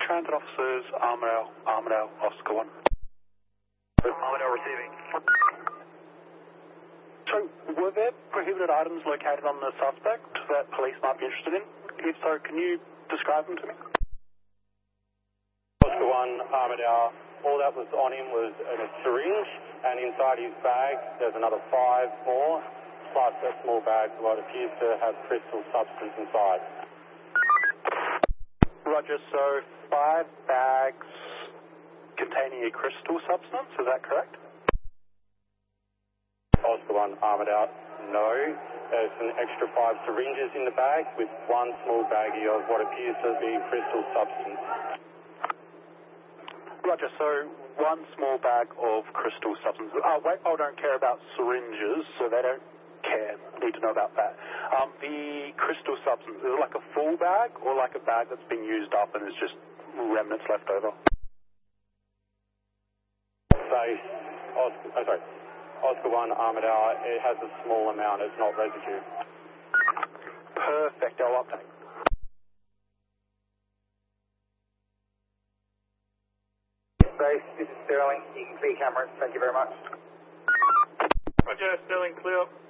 Transit officers, Armadale, Oscar 1. Armadale receiving. So, were there prohibited items located on the suspect that police might be interested in? If so, can you describe them to me? Oscar 1, Armadale, all that was on him was a syringe, and inside his bag there's another 5 more, plus a small bag what appears to have crystal substance inside. Roger, so 5 bags containing a crystal substance, is that correct? Oscar 1, Armadale, no. There's an extra 5 syringes in the bag with 1 small baggie of what appears to be crystal substance. Roger, so 1 small bag of crystal substance. Wakeful don't care about syringes, so they don't care. Need to know about that. The crystal substance, is it like a full bag or like a bag that's been used up and is just remnants left over? Oscar 1, Armadale, it has a small amount, it's not residue. Perfect, I'll update. Base, this is Sterling. You can see cameras. Thank you very much. Roger, Sterling, clear.